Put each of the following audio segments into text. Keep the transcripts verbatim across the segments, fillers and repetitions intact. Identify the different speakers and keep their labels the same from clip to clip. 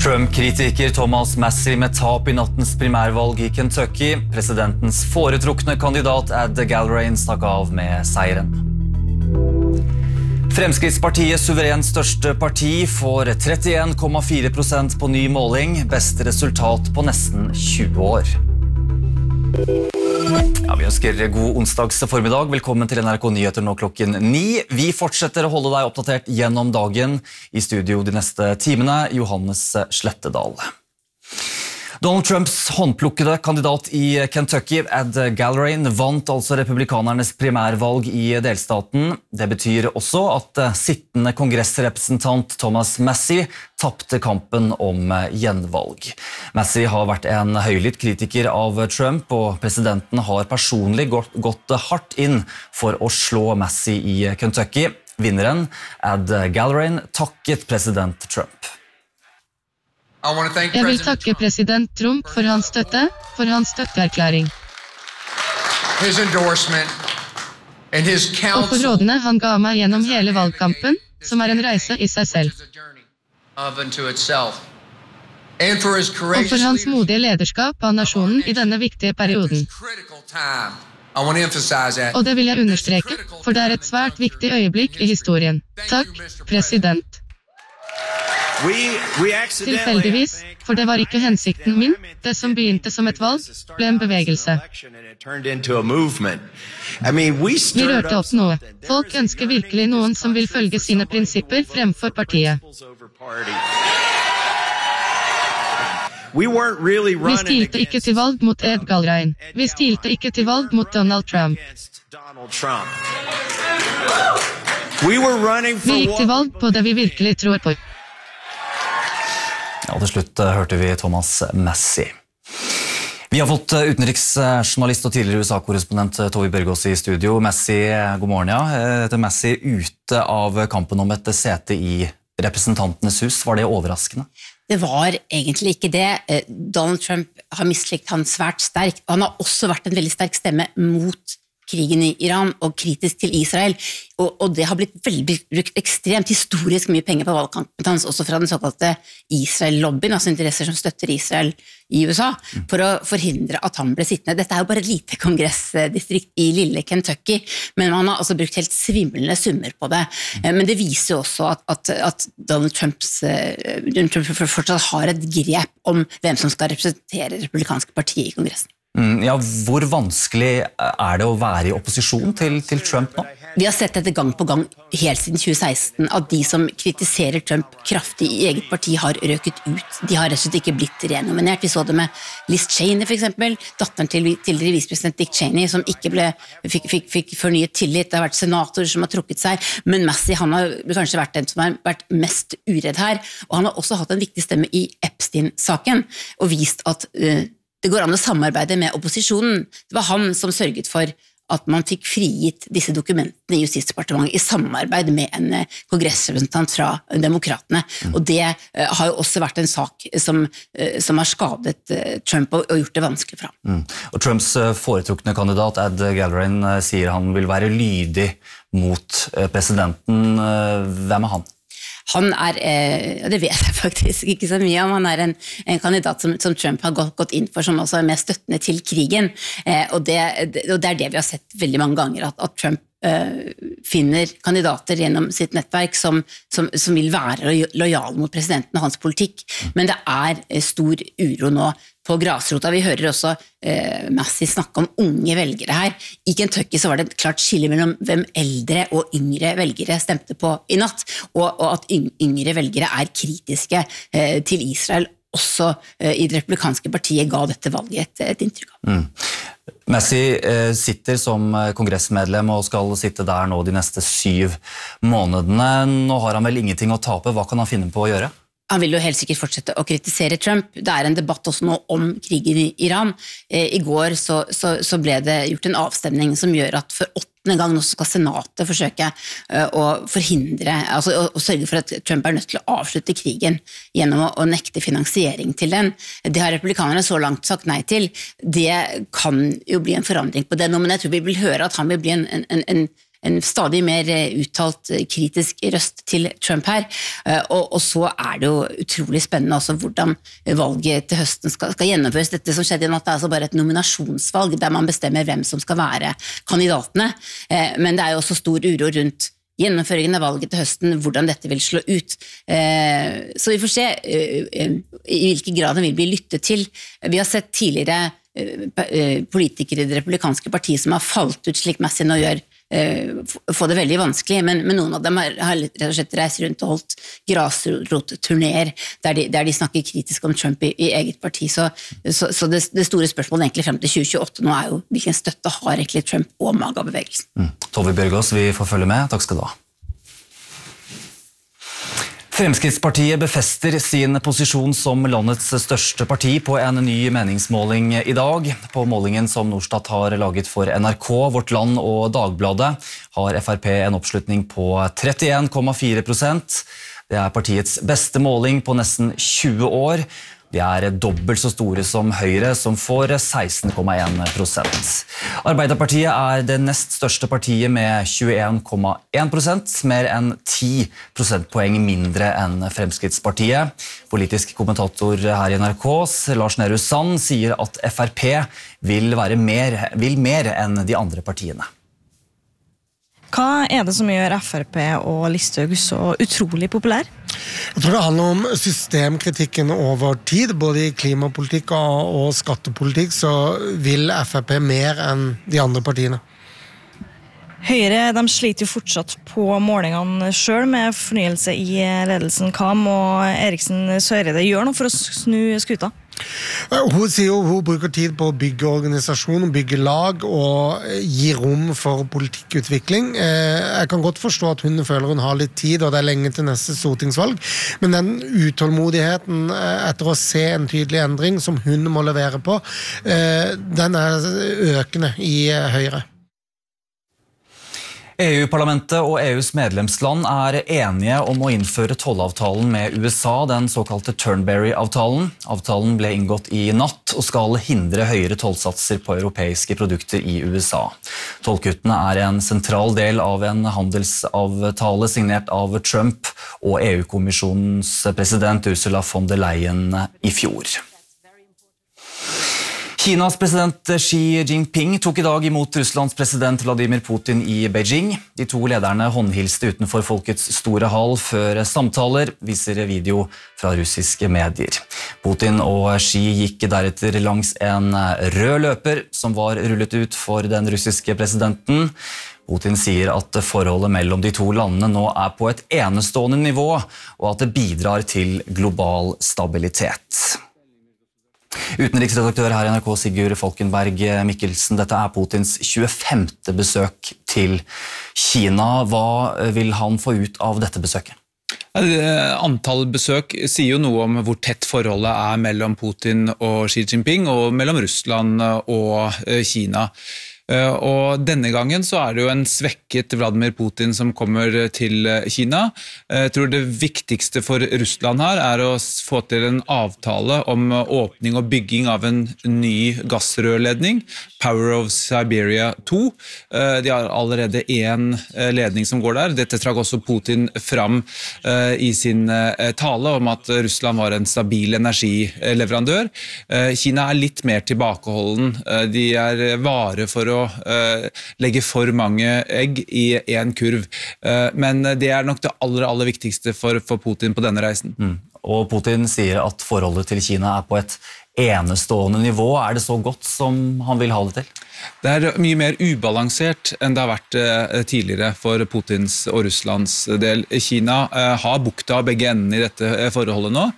Speaker 1: Trump-kritiker Thomas Massie med tap i nattens primærvalg i Kentucky. Presidentens foretrukne kandidat Ed Galbraith stakk av med seieren. Fremskrittspartiet, suverent største parti, får trettien komma fire prosent på ny måling, beste resultat på nesten tjue år. Ja, vi ønsker god onsdags formiddag. Velkommen til N R K Nyheter nå klokken ni. Vi fortsetter å holde deg oppdatert gjennom dagen. I studio de neste timene, Johannes Slettedal. Donald Trumps håndplukkede kandidat i Kentucky, Ed Galbraith, vant altså republikanernes primærvalg i delstaten. Det betyr også at sittende kongressrepresentant Thomas Massie tappte kampen om gjenvalg. Massie har vært en høylytt kritiker av Trump, og presidenten har personlig gått, gått hardt inn for å slå Massie i Kentucky. Vinneren, Ed Galbraith, takket president Trump.
Speaker 2: Jeg vil takke president Trump for hans støtte, for hans støtteerklæring. Og for rådene han ga meg gjennom hele valgkampen, som er en reise i seg selv. Og for hans modige lederskap av nasjonen i denne viktige perioden. Og det vil jeg understreke, for det er et svært viktig øyeblikk i historien. Takk, president. Tilfeldigvis, for det var ikke hensikten min, det som begynte som et valg, ble en bevegelse. Vi rørte opp noe. Folk ønsker virkelig noen som vil følge sine prinsipper fremfor partiet. Vi stilte ikke til valg mot Ed Galbraith. Vi stilte ikke til valg mot Donald Trump. Vi gikk til valg på det vi virkelig tror på.
Speaker 1: Ja, til slutt hørte vi Thomas Massie. Vi har fått utenriksjournalist og tidligere U S A-korrespondent Tove Bjørgaas i studio. Massie, god morgen, ja. Etter Massie ute av kampen om et sete i representantenes hus, var det overraskende?
Speaker 3: Det var egentlig ikke det. Donald Trump har mislikt han svært sterkt, og han har også vært en veldig sterk stemme mot krigen i Iran og kritisk til Israel, og, og det har blitt veldig brukt ekstremt historisk mye penger på valgkampen hans, også fra den såkalte Israel-lobbyen, altså interesser som støtter Israel i U S A, for å forhindre at han ble sittende. Dette er jo bare et lite kongressdistrikt i lille Kentucky, men man har altså brukt helt svimlende summer på det. Men det viser jo også at, at, at Donald Trumps, Donald Trump fortsatt har et grep om hvem som skal representere det republikanske partiet i kongressen.
Speaker 1: Ja, hvor vanskelig er det å være i opposisjon til, til Trump nå?
Speaker 3: Vi har sett dette gang på gang helt siden tjue seksten, at de som kritiserer Trump kraftig i eget parti har røket ut. De har rett og slett ikke blitt renominert. Vi så det med Liz Cheney for eksempel, datteren til tidligere visepresident Dick Cheney, som ikke ble, fikk, fikk, fikk fornyet tillit. Det har vært senatorer som har trukket seg, men Massie, han har kanskje vært den som har vært mest uredd her, og han har også hatt en viktig stemme i Epstein-saken, og vist at uh, det går an å samarbeide med opposisjonen. Det var han som sørget for at man fikk frigitt disse dokumentene i Justisdepartementet i samarbeid med en kongressrepresentant fra demokratene. Mm. Og det uh, har jo også vært en sak som, uh, som har skadet uh, Trump og, og gjort det vanskelig for ham.
Speaker 1: Mm. Og Trumps uh, foretrukne kandidat Ed Galbraith uh, sier han vil være lydig mot uh, presidenten. Uh, hvem er han?
Speaker 3: Han er, eh, det vet jeg faktisk ikke så mye om, han er en, en kandidat som, som Trump har gått, gått inn for, som også er mer støttende til krigen, eh, og, det, og det er det vi har sett veldig mange ganger, at, at Trump eh, finner kandidater gjennom sitt nettverk som, som, som vil være lojale mot presidenten og hans politikk, men det er eh, stor uro nå på grasrota. Vi hører også eh, Massie snakke om unge velgere her. I Kentucky så var det et klart skille mellom hvem eldre og yngre velgere stemte på i natt, og, og at yngre velgere er kritiske eh, til Israel, også eh, i det republikanske partiet ga dette valget et, et inntrykk av.
Speaker 1: Mm. Massie eh, sitter som kongressmedlem og skal sitte der nå de neste syv månedene. Nå har han vel ingenting å tape. Hva kan han finne på å gjøre?
Speaker 3: Han vil jo helt sikkert fortsette å kritisere Trump. Det er en debatt også nå om krigen i Iran. Eh, I går så, så, så ble det gjort en avstemning som gjør at for åttende gang nå skal senatet forsøke uh, å forhindre, altså å, å sørge for at Trump er nødt til å avslutte krigen gjennom å, å nekte finansiering til den. Det har republikanerne så langt sagt nei til. Det kan jo bli en forandring på det nå, men jeg tror vi vil høre at han vil bli en, en, en en stadig mer uttalt kritisk røst til Trump her, og, og så er det jo utrolig spennende også hvordan valget til høsten skal, skal gjennomføres. Dette som skjedde i natt er altså bare et nominasjonsvalg, der man bestemmer hvem som skal være kandidatene, men det er jo også stor uro rundt gjennomføringen av valget til høsten, hvordan dette vil slå ut. Så vi får se i hvilken grad den vil bli lyttet til. Vi har sett tidligere politikere i det republikanske partiet som har falt ut slik Massie nå gjør, få det veldig vanskelig, men, men noen av dem har, har rett og slett reist rundt og holdt grasrotturnéer der, de, der de snakker kritisk om Trump i, i eget parti. Så, så, så det, det store spørsmålet egentlig frem til tjue tjueåtte nå er jo hvilken støtte har egentlig Trump og MAGA-bevegelsen.
Speaker 1: Mm. Tove Bjørgaas, vi får følge med. Takk skal du ha. Fremskrittspartiet befester sin posisjon som landets største parti på en ny meningsmåling i dag. På målingen som Norstat har laget for N R K, Vårt Land og Dagbladet har F R P en oppslutning på trettien komma fire prosent. Det er partiets beste måling på nesten tjue år. De er dobbelt så store som Høyre, som får seksten komma en prosent. Arbeiderpartiet er det nest største partiet med tjueen komma en prosent, mer enn ti prosentpoeng mindre enn Fremskrittspartiet. Politisk kommentator her i N R K, Lars Nehru Sand, sier at F R P vil, være mer, vil mer enn de andre partiene.
Speaker 4: Hva er det som gjør F R P og Listhaug så utrolig populær?
Speaker 5: Jeg tror det handler om systemkritikken over tid, både i klimapolitikk og skattepolitikk, så vil F R P mer enn de andre partiene.
Speaker 4: Høyre de sliter jo fortsatt på målingene selv med fornyelse i ledelsen. Hva må Eriksen Søreide gjøre nå for å snu skuta?
Speaker 5: Hun sier jo hun bruker tid på å bygge organisasjon, bygge lag og gi rom for politikkutvikling. Jeg kan godt forstå at hun føler hun har litt tid, og det er lenge til neste stortingsvalg, men den utålmodigheten etter å se en tydelig endring som hun må levere på, den er økende i Høyre.
Speaker 1: E U-parlamentet og E U's medlemsland er enige om å innføre tollavtalen med U S A, den såkalte Turnberry-avtalen. Avtalen ble inngått i natt og skal hindre høyere tollsatser på europeiske produkter i U S A. Tollkuttene er en sentral del av en handelsavtale signert av Trump og E U-kommisjonens president Ursula von der Leyen i fjor. Kinas president Xi Jinping tok i dag imot Russlands president Vladimir Putin i Beijing. De to lederne håndhilste utenfor Folkets store hall før samtaler, viser video fra russiske medier. Putin og Xi gikk deretter langs en rød løper som var rullet ut for den russiske presidenten. Putin sier at forholdet mellom de to landene nå er på et enestående nivå, og at det bidrar til global stabilitet. Utenriksredaktør her i N R K, Sigurd Falkenberg Mikkelsen, dette er Putins tjuefemte besøk til Kina. Hva vil han få ut av dette besøket?
Speaker 6: Antall besøk sier jo noe om hvor tett forholdet er mellom Putin og Xi Jinping, og mellom Russland og Kina. Og denne gangen så er det jo en svekket Vladimir Putin som kommer til Kina. Jeg tror det viktigste for Russland her er å få til en avtale om åpning og bygging av en ny gassrørledning, Power of Siberia to. De har allerede en ledning som går der. Dette trakk også Putin fram i sin tale om at Russland var en stabil energileverandør. Kina er litt mer tilbakeholden. De er vare for å legge for mange egg i en kurv. Men det er nok det aller, aller viktigste for, for Putin på denne reisen.
Speaker 1: Mm. Og Putin sier at forholdet til Kina er på et enestående nivå. Er det så godt som han vil ha det til?
Speaker 6: Det er mye mer ubalansert enn det har vært tidligere for Putins og Russlands del. Kina har bukta begge endene i dette forholdet nå.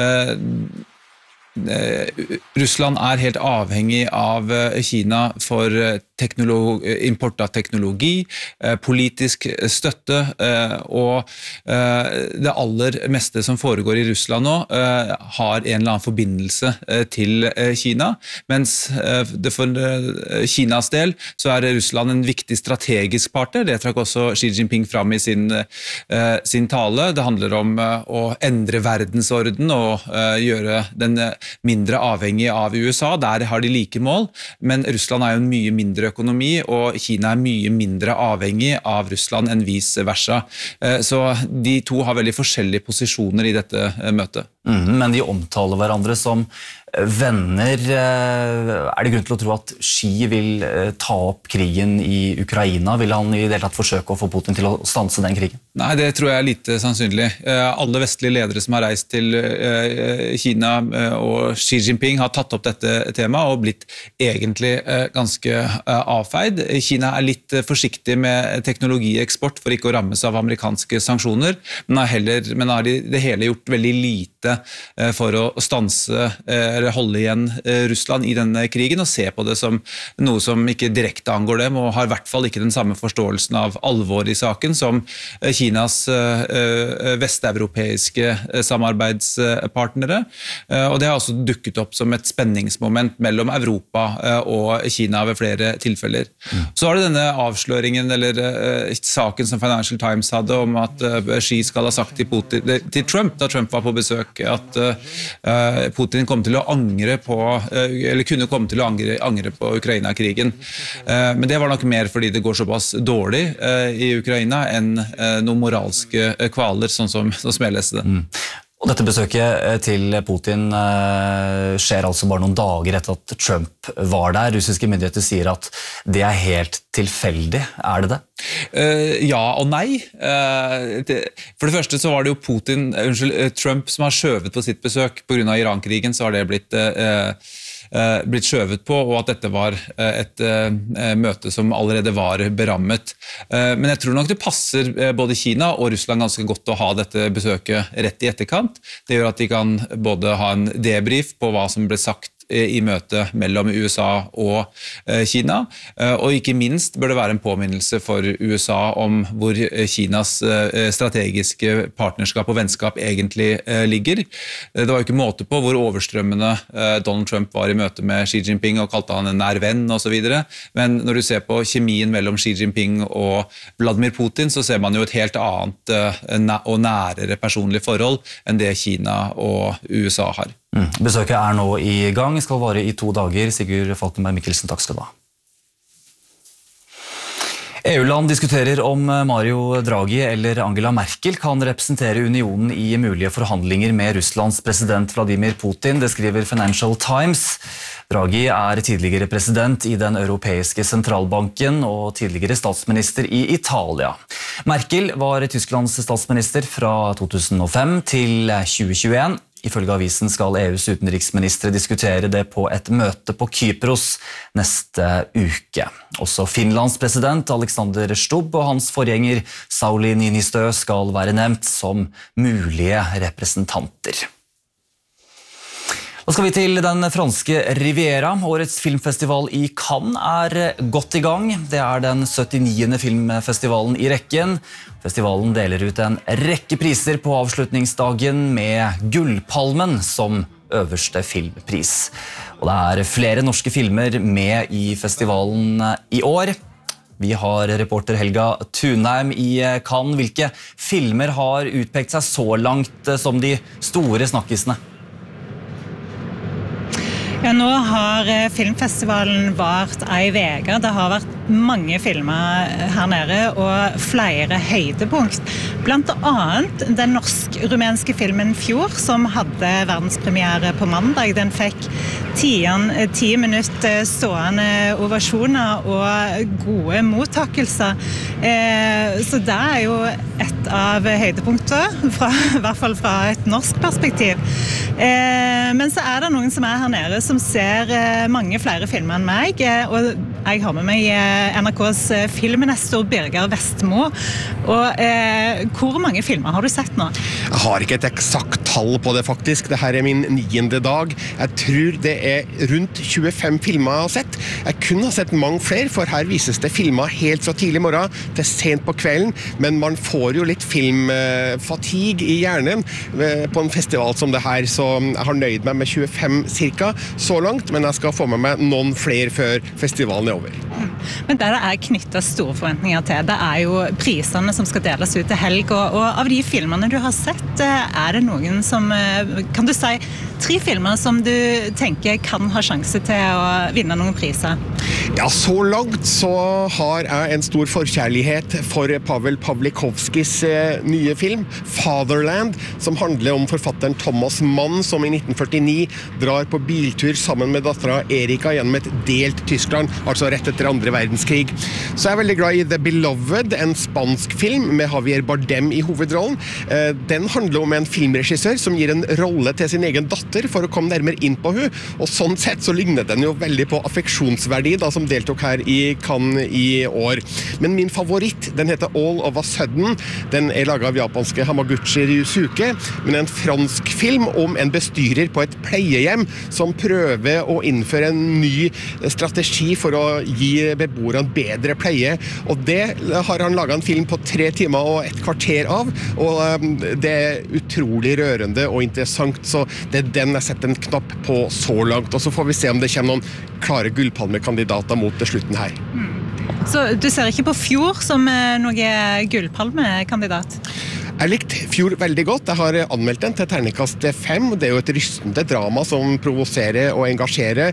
Speaker 6: Russland er helt avhengig av Kina for import av teknologi, politisk støtte, og det aller meste som foregår i Russland nå har en eller annen forbindelse til Kina, mens det for Kinas del så er Russland en viktig strategisk partner. Det trakk også Xi Jinping fram i sin, sin tale. Det handler om å endre verdensorden og gjøre den mindre avhengig av U S A, der har de like mål, men Russland er jo en mye mindre økonomi, og Kina er mye mindre avhengig av Russland enn vice versa. Så de to har veldig forskjellige posisjoner i dette møtet.
Speaker 1: Mm, men de omtaler hverandre som venner. Er det grunn til å tro at Xi vil ta opp krigen i Ukraina? Vil han i det hele tatt forsøke å få Putin til å stanse den krigen?
Speaker 6: Nei, det tror jeg er lite sannsynlig. Alle vestlige ledere som har reist til Kina og Xi Jinping har tatt opp dette temaet og blitt egentlig ganske avfeid. Kina er litt forsiktig med teknologieksport for ikke å rammes av amerikanske sanksjoner, men har, heller, men har det hele gjort veldig lite for å stanse eller holde igjen Russland i denne krigen og se på det som noe som ikke direkte angår dem, og har i hvert fall ikke den samme forståelsen av alvor i saken som Kinas vesteuropeiske samarbeidspartnere. Og det har også dukket opp som et spenningsmoment mellom Europa og Kina ved flere tilfeller. Mm. Så har det denne avsløringen, eller saken som Financial Times hadde om at Xi skal ha sagt til, Putin, til Trump, da Trump var på besøk, at Putin kom til å angre på, eller kunne komme til å angre, angre på Ukraina-krigen. Men det var nok mer fordi det går såpass dårlig i Ukraina enn noen moralske kvaler, sånn som, sånn som jeg leste det.
Speaker 1: Mm. Og dette besøket til Putin skjer altså bare noen dager etter at Trump var der. Russiske myndigheter sier at det er helt tilfeldig. Er det det?
Speaker 6: Uh, ja og nei. Uh, det, for det første så var det jo Putin, unnskyld, Trump som har skjøvet på sitt besøk på grunn av Iran-krigen, så har det blitt... Uh, Uh, blitt skjøvet på, og at dette var uh, et uh, møte som allerede var berammet. Uh, men jeg tror nok det passer uh, både Kina og Russland ganske godt å ha dette besøket rett i etterkant. Det gjør at de kan både ha en debrief på hva som ble sagt i møtet mellom U S A og Kina, og ikke minst bør det være en påminnelse for U S A om hvor Kinas strategiske partnerskap og vennskap egentlig ligger. Det var jo ikke måte på hvor overstrømmende Donald Trump var i møte med Xi Jinping og kalte han en nær venn og så videre, men når du ser på kjemien mellom Xi Jinping og Vladimir Putin, så ser man jo et helt annet og nærere personlig forhold enn det Kina og U S A har.
Speaker 1: Mm. Besøket er nå i gang, skal vare i to dager. Sigurd Falkenberg Mikkelsen, takk skal du ha. E U-land diskuterer om Mario Draghi eller Angela Merkel kan representere unionen i mulige forhandlinger med Russlands president Vladimir Putin, det skriver Financial Times. Draghi er tidligere president i den europeiske sentralbanken og tidligere statsminister i Italia. Merkel var Tysklands statsminister fra to tusen og fem til tjue tjueen. Ifølge avisen skal E U's utenriksministre diskutere det på et møte på Kypros neste uke. Også Finlands president Alexander Stubb og hans forgjenger Sauli Niinistö skal være nevnt som mulige representanter. Da skal vi til den franske Riviera. Årets filmfestival i Cannes er godt i gang. Det er den syttiniende filmfestivalen i rekken. Festivalen deler ut en rekke priser på avslutningsdagen med Gullpalmen som øverste filmpris. Og det er flere norske filmer med i festivalen i år. Vi har reporter Helga Thunheim i Cannes. Hvilke filmer har utpekt seg så langt som de store snakkisene?
Speaker 7: Ja, nå har filmfestivalen vart ei veke. Det har vært mange filmer her nede og flere høydepunkt. Blant annet den norsk-rumenske filmen Fjord, som hadde verdenspremiere på mandag. Den fikk ti minutter stående ovasjoner og gode mottakelser. Så det er jo et av høydepunktene, fra, i hvert fall fra et norsk perspektiv. Men så er det noen som er her nede som ser mange flere filmer enn meg, og jeg har med meg N R K's filmnestor Birger Vestmo. Og eh, hvor mange filmer har du sett nå?
Speaker 8: Jeg har ikke et eksakt tall på det faktisk. Dette er min niende dag. Jeg tror det er rundt tjuefem filmer jeg har sett. Jeg kunne ha sett mange flere, for her vises det filmer helt fra tidlig morgen til sent på kvelden, men man får jo litt filmfatigue i hjernen på en festival som det her, så jeg har nøyd meg med tjuefem cirka så langt, men jeg skal få med meg noen flere før festivalen festivalen er over.
Speaker 7: Men det det er knyttet store forventninger til, det er jo prisene som skal deles ut til helg, og, og av de filmene du har sett, er det noen som, kan du si, tre filmer som du tenker kan ha sjanse til å vinne noen priser?
Speaker 8: Ja, så langt så har jeg en stor forkjærlighet for Pavel Pawlikowskis eh, nye film, Fatherland, som handler om forfatteren Thomas Mann, som i nitten førtini drar på biltur sammen med dattera Erika gjennom et delt Tyskland, altså rett etter andre verdenskrig. Så jeg er veldig glad i The Beloved, en spansk film med Javier Bardem i hovedrollen. Eh, den handler om en filmregissør som gir en rolle til sin egen datter for å komme nærmere inn på hun, og sånn sett så ligner den jo veldig på Affeksjonsverdi, da, som deltok her i Cannes i år. Men min favoritt, den heter All of a Sudden. Den er laget av japanske Hamaguchi Ryusuke, men en fransk film om en bestyrer på et pleiehjem som prøver å innføre en ny strategi for å gi beboerne bedre pleie. Og det har han laget en film på tre timer og et kvarter av, og det er utrolig rørende og interessant, så det er den jeg setter en knapp på så langt, og så får vi se om det kommer noen klare gullpalmekandidater mot til slutten her.
Speaker 7: Mm. Så du ser ikke på Fjord som noe gullpalmekandidat?
Speaker 8: Jeg likte Fjord veldig godt. Jeg har anmeldt den til terningkast fem. Det er jo et rystende drama som provoserer og engasjerer,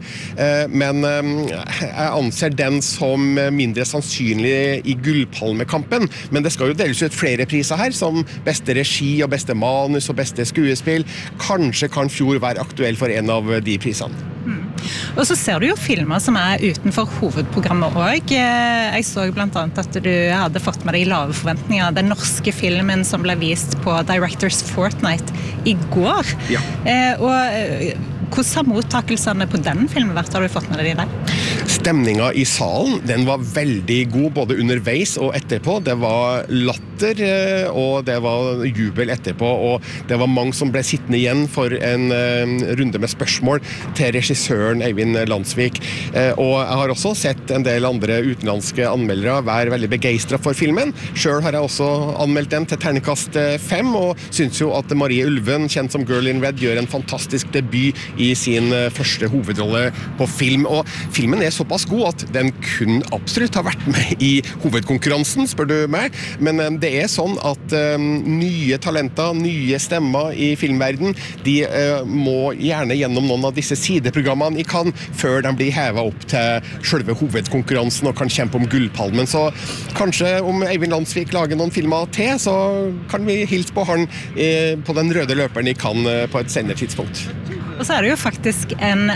Speaker 8: men jeg anser den som mindre sannsynlig i gullpalmekampen. Men det skal jo deles ut flere priser her, som beste regi og beste manus og beste skuespill. Kanskje kan Fjord være aktuell for en av de prisene.
Speaker 7: Mm. Og så ser du jo filmer som er utenfor hovedprogrammet også. Jeg så blant annet at du hadde fått med deg lave forventninger. Den norske filmen som ble vist på Directors Fortnight i går.
Speaker 8: Ja.
Speaker 7: Eh, og hvordan har mottakelsene på den filmen vært? Har du fått med deg det?
Speaker 8: Stemningen i salen, den var veldig god både underveis og etterpå. Det var latter, og det var jubel etterpå, og det var mange som ble sittende igjen for en runde med spørsmål til regissøren Eivind Landsvik. Og jeg har også sett en del andre utenlandske anmeldere være veldig begeistret for filmen. Selv har jeg også anmeldt den til terningkast fem, og synes jo at Marie Ulven, kjent som Girl in Red, gjør en fantastisk debut i sin første hovedrolle på film. Og filmen er såpass god at den kun absolutt har vært med i hovedkonkurransen, spør du meg. Men det er sånn at um, nye talenter, nye stemmer i filmverden, de uh, må gjerne gjennom noen av disse sideprogrammene i Cannes før de blir hevet opp til selve hovedkonkurransen og kan kjempe om gullpalmen. Så kanskje om Eivind Landsvik lager noen filmer til, så kan vi hilse på han eh, på den røde løperen i Cannes på et senere tidspunkt.
Speaker 7: Og så er det jo faktisk en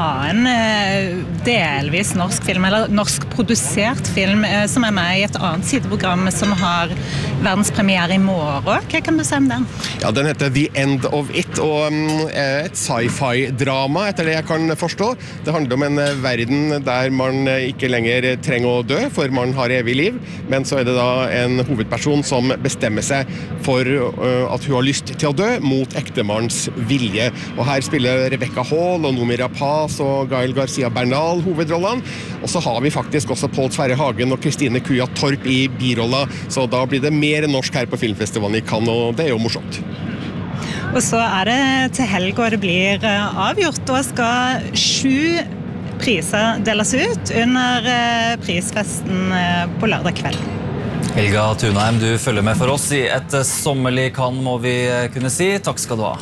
Speaker 7: annen delvis norsk film, eller norsk produsert film, som er med i et annet sideprogram som har verdenspremiere i morgen. Hva kan du si om den?
Speaker 8: Ja, den heter The End of It, og et sci-fi-drama, etter det jeg kan forstå. Det handler om en verden der man ikke lenger trenger å dø, for man har evig liv, men så er det da en hovedperson som bestemmer seg for at hun har lyst til å dø mot ektemanns vilje. Og her spiller Rebecca Hall og Noomi Rapace og Gael Garcia Bernal hovedrollene. Og så har vi faktisk også Pål Sverre Hagen og Kristine Kuja Torp i biroller, så da blir det mer norsk her på filmfestivalen i Cannes, og det er jo morsomt.
Speaker 7: Og så er det til helg, og det blir avgjort. Da skal sju priser deles ut under prisfesten på lørdag kveld.
Speaker 1: Helga Thunheim, du følger med for oss i et sommerlig Cannes, må vi kunne si. Takk skal du ha.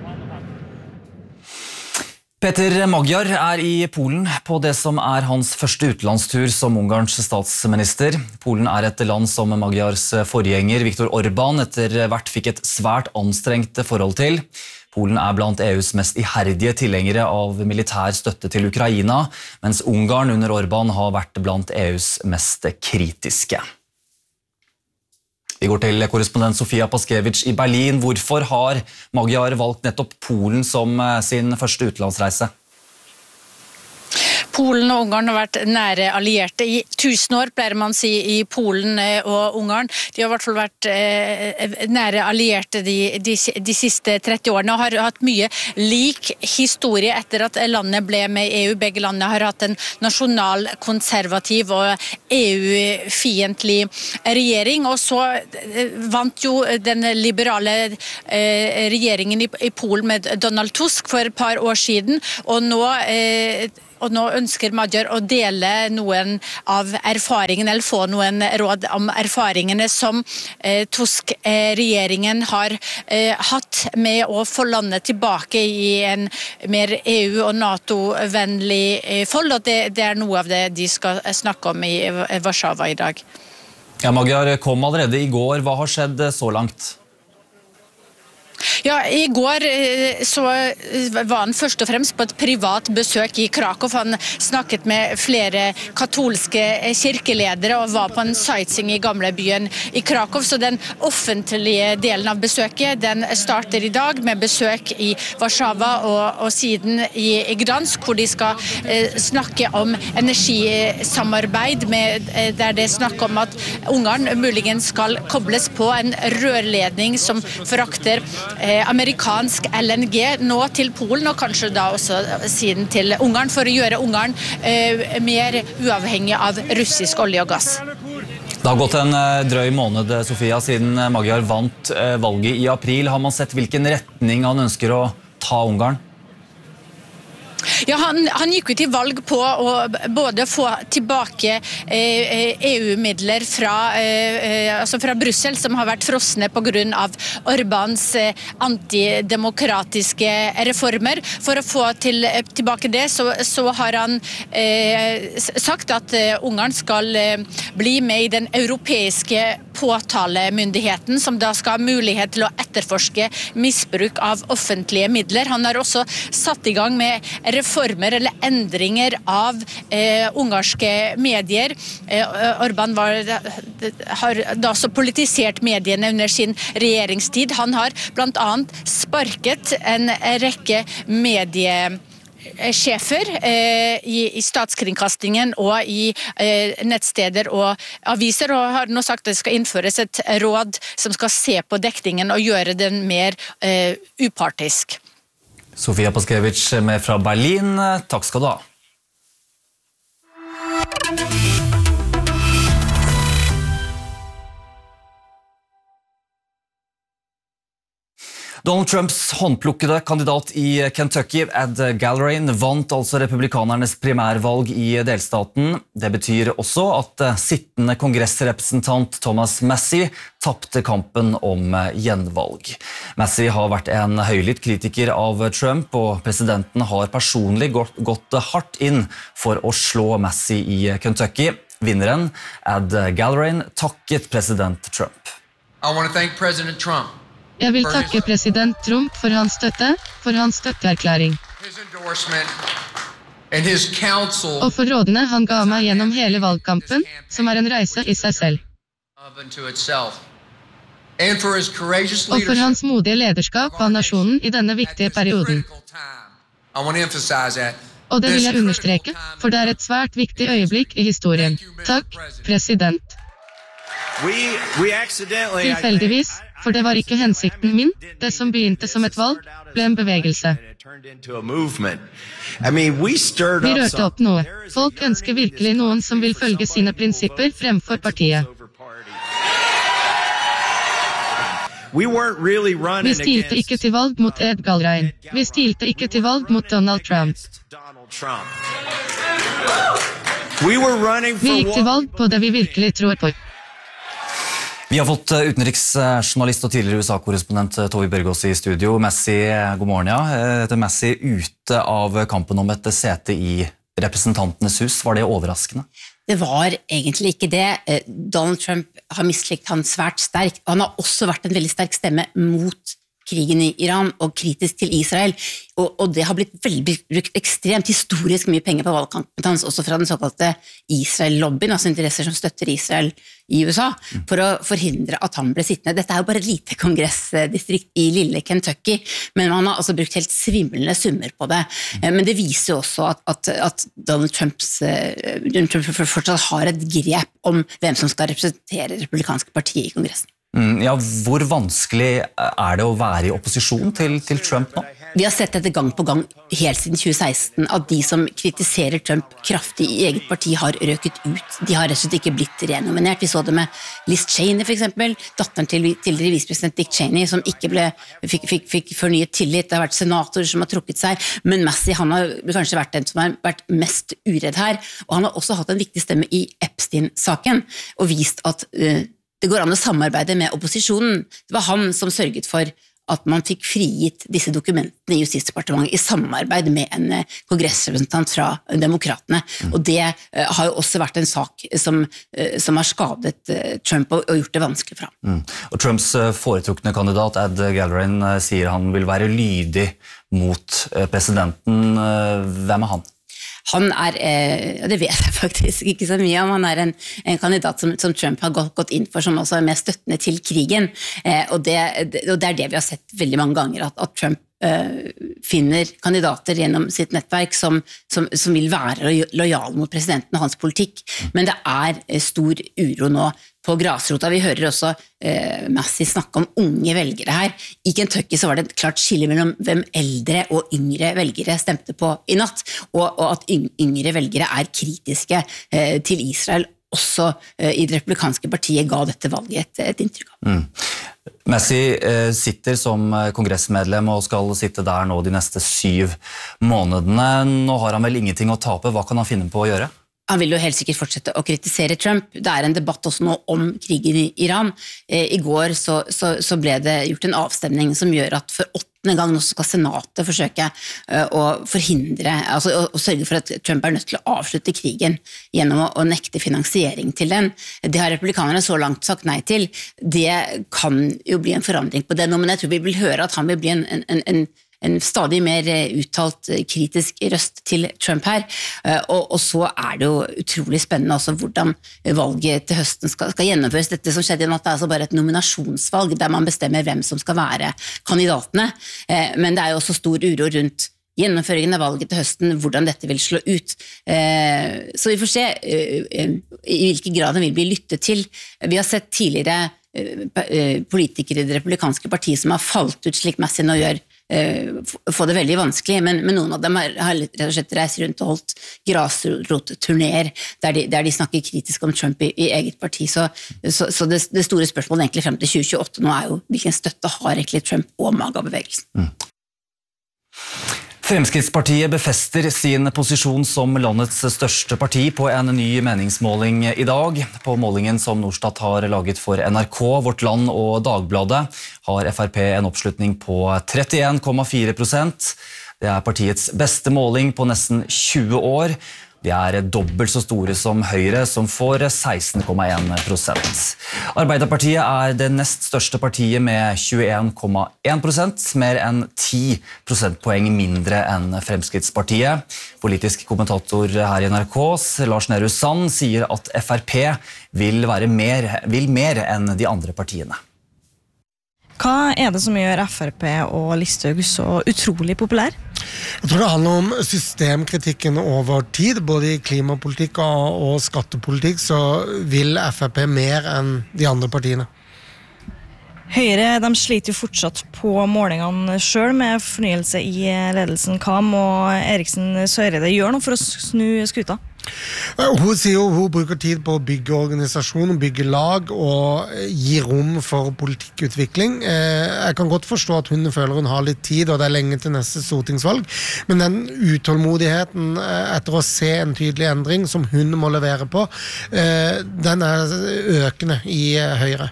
Speaker 1: Peter Magyar er i Polen på det som er hans første utenlandstur som Ungarns statsminister. Polen er et land som Magyars forgjenger Viktor Orbán etter hvert fikk et svært anstrengt forhold til. Polen er blant E U's mest iherdige tilhengere av militær støtte til Ukraina, mens Ungarn under Orbán har vært blant E U's mest kritiske. Vi går til korrespondent Sofia Paskevich i Berlin. Hvorfor har Magyar valgt nettopp Polen som sin første utenlandsreise?
Speaker 9: Polen og Ungarn har vært nære allierte i tusen år, pleier man å si, i Polen og Ungarn. De har i hvert fall vært eh, nære allierte de, de, de siste tretti årene og har hatt mye lik historie etter at landet ble med i E U. Begge landene har hatt en nasjonal, konservativ og E U-fiendtlig regjering, og så vant jo den liberale eh, regjeringen i, i Polen med Donald Tusk for et par år siden, og nå eh, og nå ønsker Magyar å dele noen av erfaringene, eller få noen råd om erfaringene som Tusk-regjeringen har hatt med å få landet tilbake i en mer E U- og NATO-vennlig fold, og det, det er noe av det de skal snakke om i Warszawa i dag.
Speaker 1: Ja, Magyar kom allerede i går. Hva har skjedd så langt?
Speaker 9: Ja, i går så var han først og fremst på et privat besøk i Krakow. Han snakket med flere katolske kirkeledere og var på en sightseeing i gamlebyen i Krakow. Så den offentlige delen av besøket, den starter i dag med besøk i Warszawa og, og siden i, i Gdansk, hvor de skal eh, snakke om energisamarbeid, med, eh, der det er snakk om at Ungarn muligens skal kobles på en rørledning som frakter Eh, amerikansk L N G nå til Polen, og kanskje da også siden til Ungarn, for å gjøre Ungarn eh, mer uavhengig av russisk olje og gass.
Speaker 1: Det har gått en drøy måned, Sofia, siden Magyar vant valget i april. Har man sett hvilken retning han ønsker å ta Ungarn?
Speaker 9: Ja, han, han gikk ut i valg på å både få tilbake eh, E U-midler fra, eh, altså fra Brussel, som har vært frosne på grunn av Orbáns eh, antidemokratiske reformer. For å få til, tilbake det, så, så har han eh, sagt at eh, Ungarn skal eh, bli med i den europeiske påtalemyndigheten, som da skal ha mulighet til å etterforske misbruk av offentlige midler. Han har også satt i gang med reformer eller endringer av eh, ungarske medier. Eh, Orbán var, har da også politisert mediene under sin regjeringstid. Han har blant annet sparket en rekke medie sjefer eh, i, i statskringkastingen og i eh, nettsteder og aviser, og har nå sagt at det skal innføres et råd som skal se på dekningen og gjøre den mer eh, upartisk.
Speaker 1: Sofia Paskevich med fra Berlin, takk skal du ha. Donald Trumps håndplukkede kandidat i Kentucky, Ed Gallrain, vant altså republikanernes primærvalg i delstaten. Det betyr også at sittende kongressrepresentant Thomas Massie tappte kampen om gjenvalg. Massie har vært en høylytt kritiker av Trump, og presidenten har personlig gått, gått hardt inn for å slå Massie i Kentucky. Vinneren, Ed Gallrain, takket president Trump.
Speaker 10: I want to thank President Trump.
Speaker 2: Jeg vil takke president Trump for hans støtte, for hans støtteerklæring. Og for rådene han ga meg gjennom hele valgkampen, som er en reise i seg selv. Og for hans modige lederskap av nasjonen i denne viktige perioden. Og det vil jeg understreke, for det er et svært viktig øyeblikk i historien. Takk, president. Tilfeldigvis, for det var ikke hensikten min, det som begynte som et valg, ble en bevegelse. Vi rørte opp noe. Folk ønsker virkelig noen som vil følge sine prinsipper fremfor partiet. Vi stilte ikke til valg mot Ed Gallrain. Vi stilte ikke til valg mot Donald Trump. Vi gikk til valg på det vi virkelig tror på.
Speaker 1: Vi har fått utenriksjournalist og tidligere U S A-korrespondent Tove Bjørgaas i studio. Massie, god morgen, ja. Massie ute av kampen om et sete i representantenes hus. Var det overraskende?
Speaker 3: Det var egentlig ikke det. Donald Trump har mislikt han svært sterkt, og han har også vært en veldig sterk stemme mot krigen i Iran og kritisk til Israel, og, og det har blitt veldig brukt ekstremt historisk mye penger på valgkampen hans, også fra den såkalte Israel-lobbyen, altså interesser som støtter Israel i U S A, for å forhindre at han ble sittende. Dette er jo bare et lite kongressdistrikt i lille Kentucky, men man har altså brukt helt svimlende summer på det. Men det viser jo også at, at, at Donald Trumps, Donald Trump fortsatt har et grep om hvem som skal representere republikanske partier i kongressen.
Speaker 1: Ja, hvor vanskelig er det å være i opposisjon til, til Trump nå?
Speaker 3: Vi har sett dette gang på gang helt siden tjue seksten, at de som kritiserer Trump kraftig i eget parti har røket ut. De har rett og slett ikke blitt renominert. Vi så det med Liz Cheney for eksempel, datteren til tidligere visepresident Dick Cheney, som ikke ble, fikk, fikk, fikk fornyet tillit. Det har vært senatorer som har trukket seg, men Massey, han har kanskje vært den som har vært mest uredd her, og han har også hatt en viktig stemme i Epstein-saken, og vist at uh, det går an å samarbeide med opposisjonen. Det var han som sørget for at man fikk frigitt disse dokumentene i Justisdepartementet i samarbeid med en kongressrepresentant fra demokratene. Mm. Og det uh, har jo også vært en sak som, uh, som har skadet uh, Trump og, og gjort det vanskelig for ham.
Speaker 1: Mm. Og Trumps uh, foretrukne kandidat, Ed Gallerin, uh, sier han vil være lydig mot uh, presidenten. Uh, hvem er han?
Speaker 3: Han er, eh, det vet jeg faktisk ikke så mye om, han er en, en kandidat som, som Trump har gått, gått inn for, som også er mer støttende til krigen, eh, og, det, og det er det vi har sett veldig mange ganger, at, at Trump eh, finner kandidater gjennom sitt nettverk som, som, som vil være lojale mot presidenten og hans politikk, men det er stor uro nå på grasrota. Vi hører også eh, Massey snakke om unge velgere her. I Kentucky så var det et klart skille mellom hvem eldre og yngre velgere stemte på i natt, og, og at yngre velgere er kritiske eh, til Israel. Også eh, i det republikanske partiet ga dette valget et, et inntrykk av.
Speaker 1: Mm. Massey eh, sitter som kongressmedlem og skal sitte der nå de neste syv månedene. Nå har han vel ingenting å tape. Hva kan han finne på å gjøre?
Speaker 3: Han vil jo helt sikkert fortsette å kritisere Trump. Det er en debatt også nå om krigen i Iran. Eh, I går så, så, så ble det gjort en avstemning som gjør at for åttende gang nå skal senatet forsøke uh, å forhindre, altså å, å sørge for at Trump er nødt til å avslutte krigen gjennom å, å nekte finansiering til den. Det har republikanerne så langt sagt nei til. Det kan jo bli en forandring på det nå, men jeg tror vi vil høre at han vil bli en, en, en en stadig mer uttalt kritisk røst til Trump her, og, og så er det jo utrolig spennende også hvordan valget til høsten skal, skal gjennomføres. Dette som skjedde i natt er altså bare et nominasjonsvalg der man bestemmer hvem som skal være kandidatene, men det er jo også stor uro rundt gjennomføringen av valget til høsten, hvordan dette vil slå ut. Så vi får se i hvilken grad den vil bli lyttet til. Vi har sett tidligere politikere i det republikanske partiet som har falt ut slik Massey nå gjør, få det veldig vanskelig, men, men noen av dem har, har rett og slett reist rundt og holdt grasrotturnéer der, de, der de snakker kritisk om Trump i, i eget parti, så, så, så det, det store spørsmålet egentlig frem til tjue tjueåtte nå er jo hvilken støtte har egentlig Trump og MAGA-bevegelsen.
Speaker 1: Mm. Fremskrittspartiet befester sin posisjon som landets største parti på en ny meningsmåling i dag. På målingen som Norstat har laget for N R K, Vårt Land og Dagbladet har F R P en oppslutning på trettien komma fire prosent. Det er partiets beste måling på nesten tjue år. De er dobbelt så store som Høyre, som får seksten komma en prosent. Arbeiderpartiet er det nest største partiet med tjueen komma en prosent, mer enn ti prosentpoeng mindre enn Fremskrittspartiet. Politisk kommentator her i N R K, Lars Nehru Sand, sier at F R P vil, være mer, vil mer enn de andre partiene.
Speaker 4: Hva er det som gjør F R P og Listhaug så utrolig populær?
Speaker 5: Jeg tror det handler om systemkritikken over tid, både i klimapolitikk og, og skattepolitikk, så vil F R P mer enn de andre partiene.
Speaker 4: Høyre de sliter jo fortsatt på målingene selv med fornyelse i ledelsen Kam, og Eriksen Søreide gjør noe for å snu skuta.
Speaker 5: Hun sier jo hun bruker tid på å bygge organisasjon, bygge lag og gi rom for politikkutvikling. Jeg kan godt forstå at hun føler hun har litt tid, og det er lenge til neste stortingsvalg, men den utålmodigheten etter å se en tydelig endring som hun må levere på, den er økende i Høyre.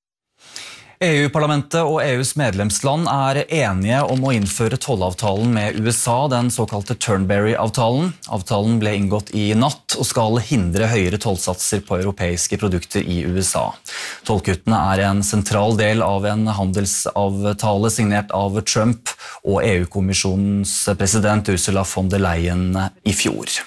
Speaker 1: E U-parlamentet og E U's medlemsland er enige om å innføre tollavtalen med U S A, den såkalte Turnberry-avtalen. Avtalen ble inngått i natt og skal hindre høyere tollsatser på europeiske produkter i U S A. Tollkuttene er en sentral del av en handelsavtale signert av Trump og E U-kommisjonens president Ursula von der Leyen i fjor.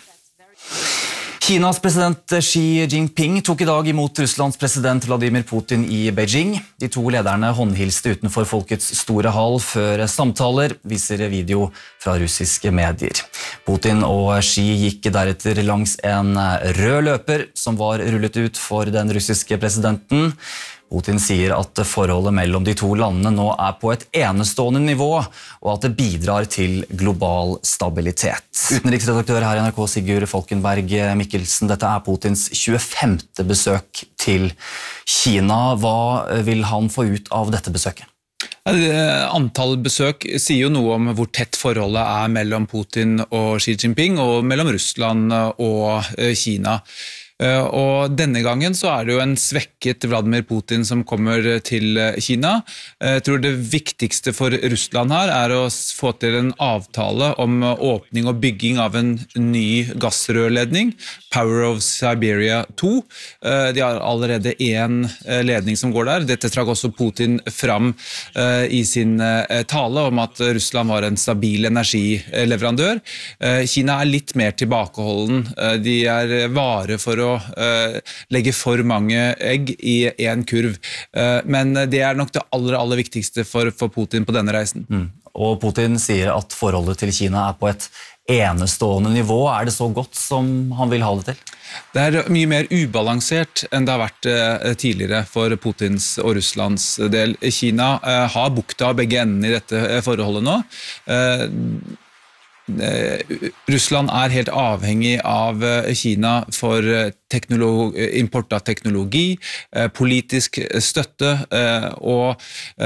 Speaker 1: Kinas president Xi Jinping tok i dag imot Russlands president Vladimir Putin i Beijing. De to lederne håndhilste utenfor Folkets store hall før samtaler, viser video fra russiske medier. Putin og Xi gikk deretter langs en rød løper som var rullet ut for den russiske presidenten. Putin sier at forholdet mellom de to landene nå er på et enestående nivå, og at det bidrar til global stabilitet. Utenriksredaktør her i N R K, Sigurd Falkenberg Mikkelsen, dette er Putins tjuefemte besøk til Kina. Hva vil han få ut av dette besøket?
Speaker 6: Antall besøk sier jo noe om hvor tett forholdet er mellom Putin og Xi Jinping, og mellom Russland og Kina. Og denne gangen så er det jo en svekket Vladimir Putin som kommer til Kina. Jeg tror det viktigste for Russland her er å få til en avtale om åpning og bygging av en ny gassrørledning, Power of Siberia to. De har allerede en ledning som går der. Dette trakk også Putin fram i sin tale om at Russland var en stabil energileverandør. Kina er litt mer tilbakeholden. De er vare for å legge for mange egg i en kurv. Men det er nok det aller, aller viktigste for, for Putin på denne reisen.
Speaker 1: Mm. Og Putin sier at forholdet til Kina er på et enestående nivå. Er det så godt som han vil ha det til?
Speaker 6: Det er mye mer ubalansert enn det har vært tidligere for Putins og Russlands del. Kina har bukta begge endene i dette forholdet nå. Russland er helt avhengig av Kina for import av teknologi, politisk støtte, og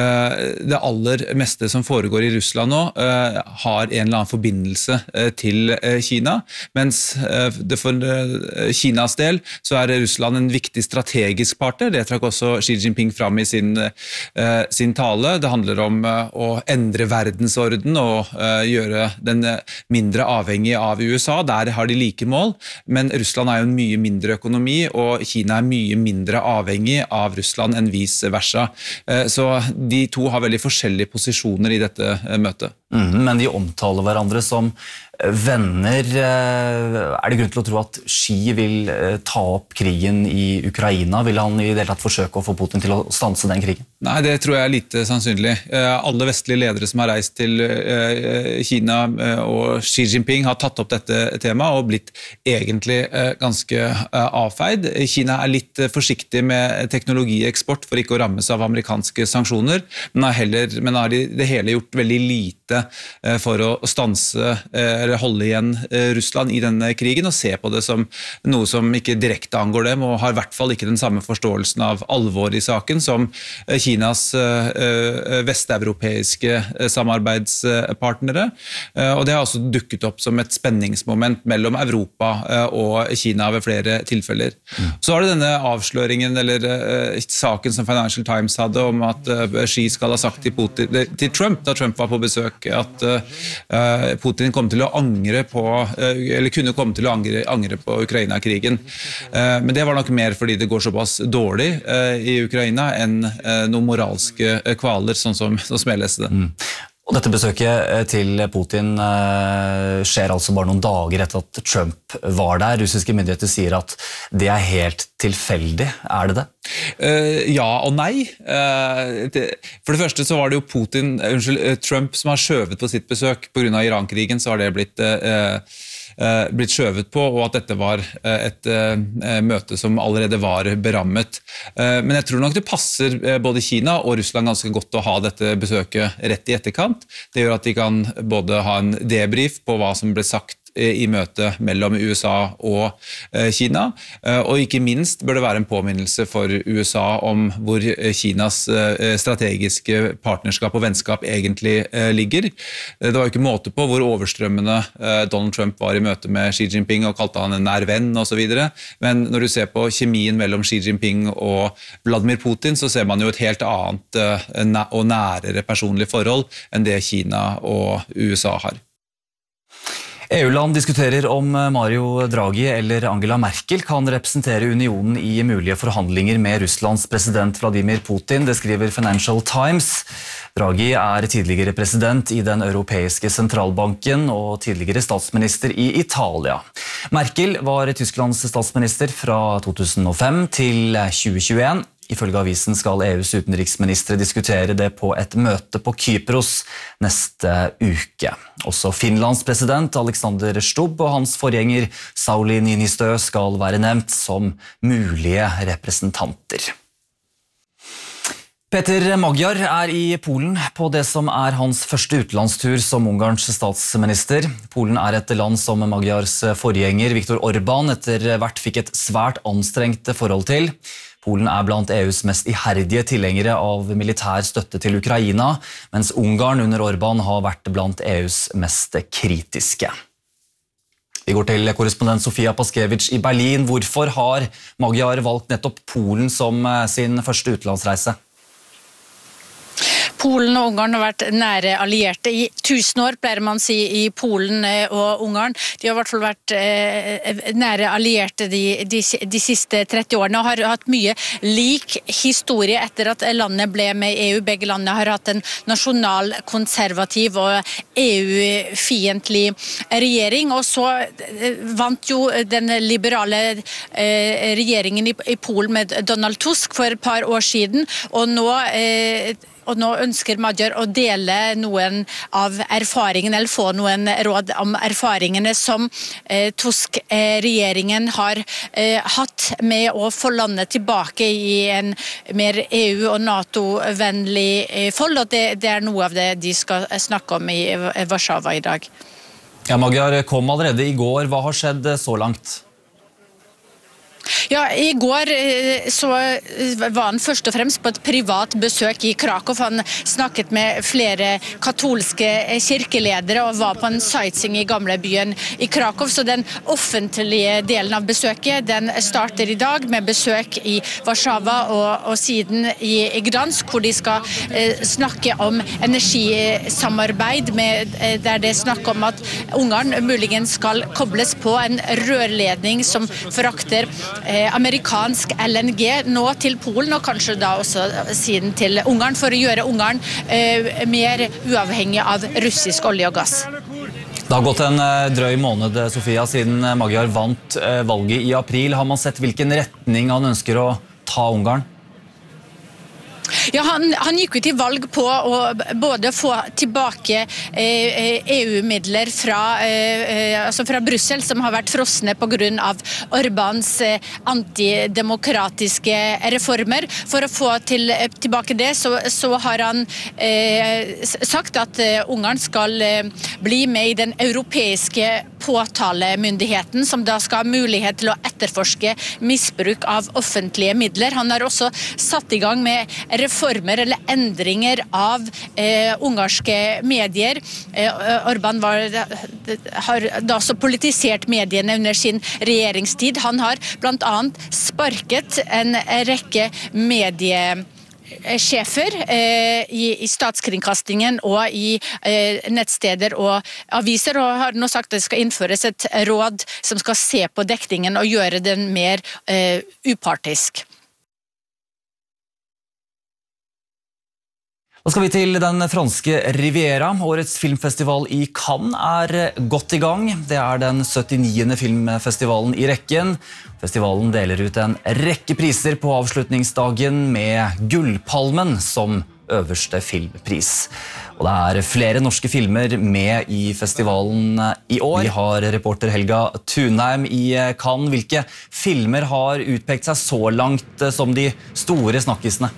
Speaker 6: det aller meste som foregår i Russland nå har en eller annen forbindelse til Kina, mens det for Kinas del så er Russland en viktig strategisk partner. Det trakk også Xi Jinping fram i sin, sin tale. Det handler om å endre verdensorden og gjøre den mindre avhengig av U S A. Der har de like mål, men Russland er jo en mye mindre økonomi, og Kina er mye mindre avhengig av Russland enn vice versa. Så de to har veldig forskjellige posisjoner i dette møtet.
Speaker 1: Mm, men de omtaler hverandre som venner. Er det grunn til å tro at Xi vil ta opp krigen i Ukraina? Vil han i det hele tatt forsøke å få Putin til å stanse den krigen?
Speaker 6: Nei, det tror jeg er lite sannsynlig. Alle vestlige ledere som har reist til Kina og Xi Jinping har tatt opp dette temaet og blitt egentlig ganske avfeid. Kina er litt forsiktig med teknologieksport for ikke å rammes av amerikanske sanksjoner, men har, heller, men har i det hele gjort veldig lite for å stanse eller holde igjen Russland i denne krigen og se på det som noe som ikke direkte angår dem, og har i hvert fall ikke den samme forståelsen av alvor i saken som Kinas vesteuropeiske samarbeidspartnere. Og det har også dukket opp som et spenningsmoment mellom Europa og Kina ved flere tilfeller. Mm. Så har det denne avsløringen, eller saken som Financial Times hadde om at Xi skal ha sagt til, Putin, til Trump, da Trump var på besøk, at Putin kom til å angre på, eller kunne komme til å angre, angre på Ukraina-krigen. Men det var nok mer fordi det går såpass dårlig i Ukraina enn noen moralske kvaler, sånn som, sånn som jeg leste det.
Speaker 1: Mm. Og dette besøket til Putin skjer altså bare noen dager etter at Trump var der. Russiske myndigheter sier at det er helt tilfeldig. Er det det?
Speaker 6: Uh, ja og nei. Uh, det, for det første så var det jo Putin, unnskyld, Trump som har skjøvet på sitt besøk på grunn av Iran-krigen, så har det blitt... Uh, blitt skjøvet på, og at dette var et møte som allerede var berammet. Men jeg tror nok det passer både Kina og Russland ganske godt å ha dette besøket rett i etterkant. Det gjør at de kan både ha en debrief på hva som ble sagt i møtet mellom U S A og Kina, og ikke minst bør det være en påminnelse for U S A om hvor Kinas strategiske partnerskap og vennskap egentlig ligger. Det var jo ikke måte på hvor overstrømmende Donald Trump var i møte med Xi Jinping og kalte han en nær venn og så videre, men når du ser på kjemien mellom Xi Jinping og Vladimir Putin, så ser man jo et helt annet og nærere personlig forhold enn det Kina og U S A har.
Speaker 1: E U-land diskuterer om Mario Draghi eller Angela Merkel kan representere unionen i mulige forhandlinger med Russlands president Vladimir Putin, det skriver Financial Times. Draghi er tidligere president i den europeiske sentralbanken og tidligere statsminister i Italia. Merkel var Tysklands statsminister fra to tusen og fem til tjue tjueen. Ifølge avisen skal E U's utenriksministre diskutere det på et møte på Kypros neste uke. Også Finlands president Alexander Stubb og hans forgjenger Sauli Niinistö skal være nevnt som mulige representanter. Peter Magyar er i Polen på det som er hans første utenlandstur som Ungarns statsminister. Polen er et land som Magyars forgjenger Viktor Orbán etter hvert fikk et svært anstrengt forhold til. Polen er blant E U's mest iherdige tilhengere av militær støtte til Ukraina, mens Ungarn under Orbán har vært blant E U's mest kritiske. Vi går til korrespondent Sofia Paskevich i Berlin. Hvorfor har Magyar valgt nettopp Polen som sin første utenlandsreise?
Speaker 9: Polen og Ungarn har vært nære allierte i tusen år, pleier man si, i Polen og Ungarn. De har i hvert fall vært eh, nære allierte de, de, de siste tretti årene og har hatt mye lik historie etter at landet ble med i E U. Begge landene har hatt en nasjonal, konservativ og E U-fiendtlig regjering, og så vant jo den liberale eh, regjeringen i, i Polen med Donald Tusk for et par år siden, og nå eh, Og nå ønsker Magyar å dele noen av erfaringene, eller få noen råd om erfaringene som eh, Tusk-regjeringen har eh, hatt med å få landet tilbake i en mer E U- og NATO-vennlig eh, forhold, og det, det er noe av det de skal snakke om i Warszawa i dag.
Speaker 1: Ja, Magyar kom allerede i går. Hva har skjedd så langt?
Speaker 9: Ja, i går så var han først og fremst på et privat besøk i Krakow. Han snakket med flere katolske kirkeledere og var på en sightseeing i gamlebyen i Krakow. Så den offentlige delen av besøket, den starter i dag med besøk i Warszawa og, og siden i Gdansk, hvor de skal eh, snakke om energisamarbeid, med, eh, der det er snakk om at Ungarn muligens skal kobles på en rørledning som frakter Eh, amerikansk L N G nå til Polen, og kanskje da også siden til Ungarn, for å gjøre Ungarn eh, mer uavhengig av russisk olje og gass.
Speaker 1: Det har gått en drøy måned, Sofia, siden Magyar vant valget i april. Har man sett hvilken retning han ønsker å ta Ungarn?
Speaker 9: Ja, han, han gikk jo til valg på å både få tilbake eh, E U-midler fra, eh, altså fra Brussel, som har vært frosne på grunn av Orbáns eh, antidemokratiske reformer. For å få til, tilbake det, så, så har han eh, sagt at eh, Ungarn skal eh, bli med i den europeiske påtalemyndigheten, som da skal ha mulighet til å etterforske misbruk av offentlige midler. Han har også satt i gang med reformer eller endringer av eh, ungarske medier. Eh, Orbán var, har da også politisert mediene under sin regjeringstid. Han har blant annet sparket en rekke medie sjefer eh, i, i statskringkastingen og i eh, nettsteder og aviser, og har nå sagt at det skal innføres et råd som skal se på dekningen og gjøre den mer eh, upartisk.
Speaker 1: Da skal vi til den franske Riviera. Årets filmfestival i Cannes er godt i gang. Det er den syttiniende filmfestivalen i rekken. Festivalen deler ut en rekke priser på avslutningsdagen med Gullpalmen som øverste filmpris. Og det er flere norske filmer med i festivalen i år. Vi har reporter Helga Thunheim i Cannes. Hvilke filmer har utpekt seg så langt som de store snakkisene?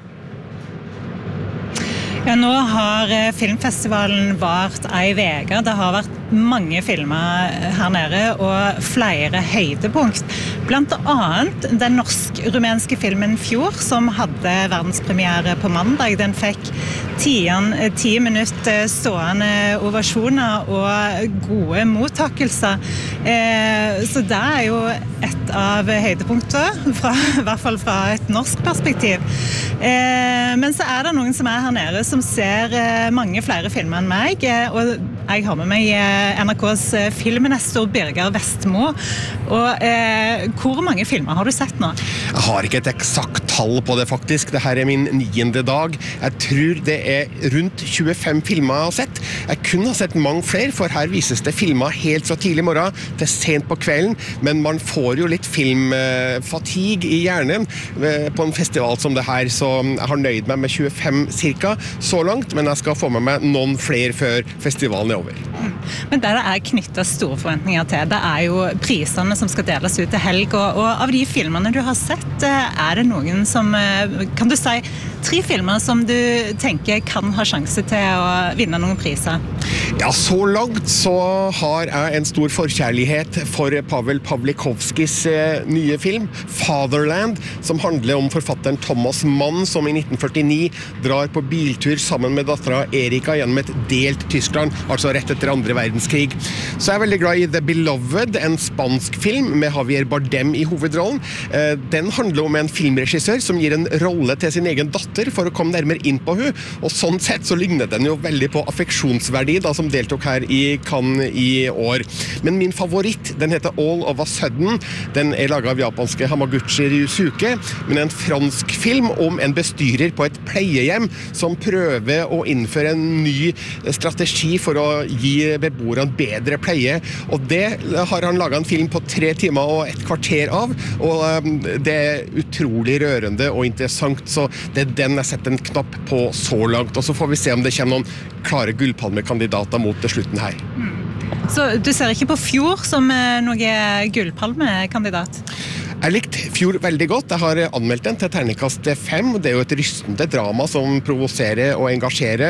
Speaker 7: Ja, nå har filmfestivalen vart ei veke. Det har vært mange filmer her nede og flere høydepunkt. Blant annet den norsk-rumenske filmen Fjord, som hadde verdenspremiere på mandag. Den fikk ti minutter stående ovasjoner og gode mottakelser. Eh, så det er jo et av høydepunktene, fra, i hvert fall fra et norsk perspektiv. Eh, men så er det noen som er her nede som ser eh, mange flere filmer enn meg, eh, og jeg har med meg eh, N R K's filmnestor Birger Vestmo. Og eh, hvor mange filmer har du sett nå?
Speaker 8: Jeg har ikke et eksakt tall på det faktisk. Dette er min niende dag. Jeg tror det er rundt tjuefem filmer jeg har sett. Jeg kunne ha sett mange flere, for her vises det filmer helt fra tidlig morgen til sent på kvelden, men man får jo litt filmfatigue i hjernen på en festival som det her, så jeg har nøyd meg med tjuefem cirka så langt, men jeg skal få med meg noen flere før festivalen er over.
Speaker 7: Men det er knyttet store forventninger til. Det er jo prisene som skal deles ut til helg, og, og av de filmene du har sett, er det noen som, kan du si, tre filmer som du tenker kan ha sjanse til å vinne noen priser.
Speaker 8: Ja, så langt så har jeg en stor forkjærlighet for Pavel Pawlikowskis eh, nye film, Fatherland, som handler om forfatteren Thomas Mann, som i nitten førtini drar på biltur sammen med datteren Erika gjennom et delt Tyskland, altså rett etter andre verdenskrig. Så jeg er veldig glad i The Beloved, en spansk film med Javier Bardem i hovedrollen. Eh, den handler om en filmregissør som gir en rolle til sin egen datter for å komme nærmere inn på hun, og sånn sett så ligner den jo veldig på affeksjonsverdi, da, som deltok her i Cannes i år. Men min favoritt, den heter All of a Sudden. Den er laget av japanske Hamaguchi Ryusuke, men en fransk film om en bestyrer på et pleiehjem som prøver å innføre en ny strategi for å gi beboerne bedre pleie. Og det har han laget en film på tre timer og et kvarter av, og det er utrolig rørende og interessant, så det er den jeg setter en knapp på så langt. Og så får vi se om det kommer noen klare gullpalmekandidater mot til slutten her.
Speaker 7: Mm. Så du ser ikke på Fjord som noe gullpalmekandidat?
Speaker 8: Jeg likte Fjord veldig godt. Jeg har anmeldt den til terningkast fem. Det er jo et rystende drama som provoserer og engasjerer,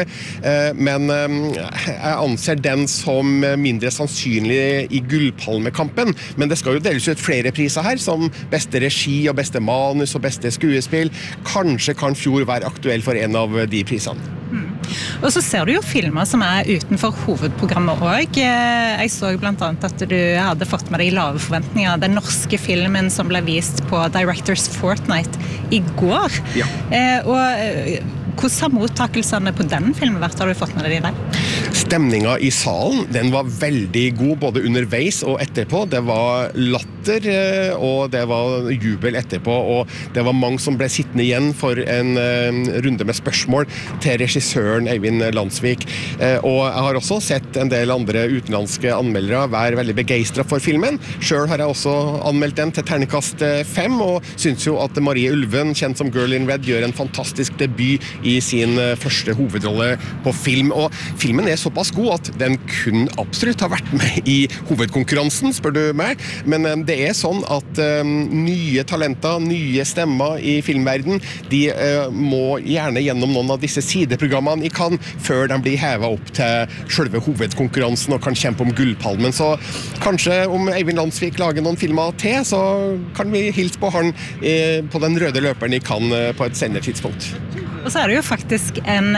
Speaker 8: men jeg anser den som mindre sannsynlig i gullpalmekampen. Men det skal jo deles ut flere priser her, som beste regi og beste manus og beste skuespill. Kanskje kan Fjord være aktuell for en av de prisene.
Speaker 7: Mm. Og så ser du jo filmer som er utenfor hovedprogrammet også. Jeg så blant annet at du hadde fått med deg lave forventninger. Den norske filmen som ble vist på Directors Fortnight i går.
Speaker 8: Ja.
Speaker 7: Eh, og hvordan har mottakelsene på den filmen vært? Har du fått med deg der?
Speaker 8: Stemningen i salen, den var veldig god både underveis og etterpå. Det var latter, og det var jubel etterpå, og det var mange som ble sittende igjen for en runde med spørsmål til regissøren Eivind Landsvik. Og jeg har også sett en del andre utenlandske anmeldere være veldig begeistret for filmen. Selv har jeg også anmeldt den til terningkast fem, og synes jo at Marie Ulven, kjent som Girl in Red, gjør en fantastisk debut i sin første hovedrolle på film. Og filmen er såpass god at den kun absolutt har vært med i hovedkonkurransen, spør du meg. Men um, det er sånn at um, nye talenter, nye stemmer i filmverden, de uh, må gjerne gjennom noen av disse sideprogrammene i Cannes før de blir hevet opp til selve hovedkonkurransen og kan kjempe om gullpalmen. Så kanskje om Eivind Landsvik lager noen filmer til, så kan vi hilse på han eh, på den røde løperen i Cannes på et senere tidspunkt.
Speaker 7: Og så er det jo faktisk en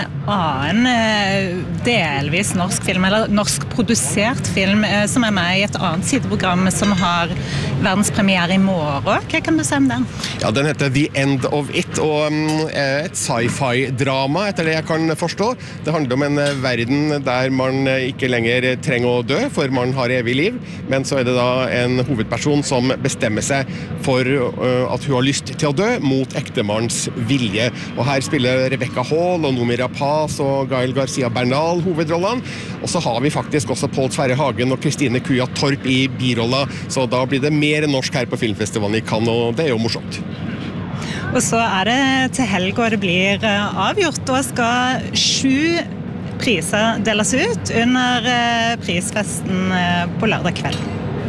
Speaker 7: annen delvis norsk film, eller norsk produsert film, som er med i et annet sideprogram som har verdenspremiere i morgen. Hva kan du si om den?
Speaker 8: Ja, den heter The End of It, og et sci-fi-drama, etter det jeg kan forstå. Det handler om en verden der man ikke lenger trenger å dø, for man har evig liv, men så er det da en hovedperson som bestemmer seg for at hun har lyst til å dø mot ektemanns vilje. Og her spiller Rebecca Hall og Noomi Rapace og Gael Garcia Bernal hovedrollene. Og så har vi faktisk også Pål Sverre Hagen og Kristine Kuja Torp i birolla, så da blir det mer norsk her på filmfestivalen i Cannes, og det er jo morsomt.
Speaker 7: Og så er det til helg, og det blir avgjort. Da skal sju priser deles ut under prisfesten på lørdag kveld.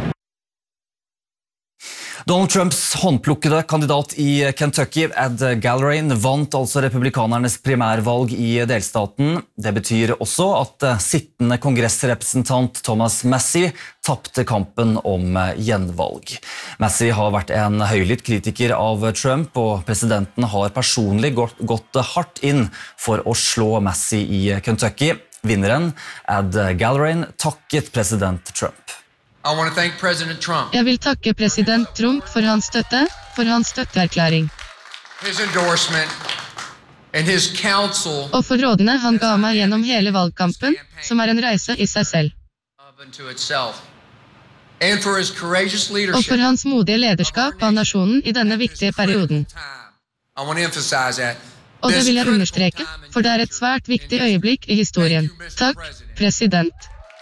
Speaker 1: Donald Trumps håndplukkede kandidat i Kentucky, Ed Gallrain, vant altså republikanernes primærvalg i delstaten. Det betyr også at sittende kongressrepresentant Thomas Massie tappte kampen om gjenvalg. Massie har vært en høylytt kritiker av Trump, og presidenten har personlig gått, gått hardt inn for å slå Massie i Kentucky. Vinneren, Ed Gallrain, takket president Trump.
Speaker 10: I want to thank President Trump.
Speaker 2: Jeg vil takke president Trump for hans støtte, for hans støtteerklæring.
Speaker 10: His endorsement and his counsel.
Speaker 2: Og for rådene han ga meg gjennom hele valgkampen, som er en reise i seg selv.
Speaker 10: Unto itself. And for his courageous
Speaker 2: Og
Speaker 10: leadership.
Speaker 2: for hans modige lederskap av nasjonen i denne viktige perioden.
Speaker 10: I want to emphasize that.
Speaker 2: Og det vil jeg understreke, for det er et svært viktig øyeblikk i historien. Takk, president.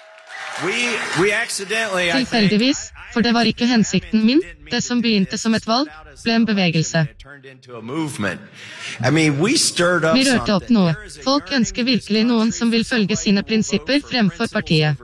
Speaker 2: Tilfeldigvis, for det var ikke hensikten min, det som begynte som et valg, ble en bevegelse. Vi rørte opp noe. Folk ønsker virkelig noen som vil følge sine prinsipper fremfor partiet.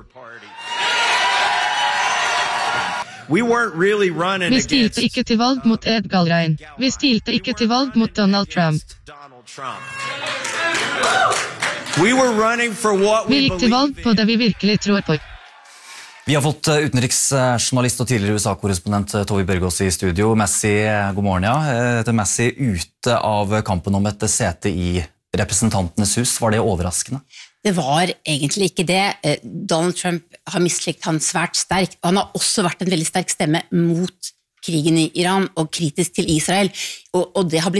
Speaker 2: Vi stilte ikke til valg mot Ed Gallrain. Vi stilte ikke til valg mot Donald Trump. Vi gikk til valg på det vi virkelig tror på.
Speaker 1: Vi har fått utenriksjournalist og tidligere U S A-korrespondent Tove Bjørgaas i studio. Messi, god morgen, ja. Etter Messi ute av kampen om et sete i representantenes hus, var det overraskende?
Speaker 3: Det var egentlig ikke det. Donald Trump har mislikt han svært sterkt, og han har også vært en veldig sterk stemme mot krigen i Iran og kritisk til Israel, og, og det har blitt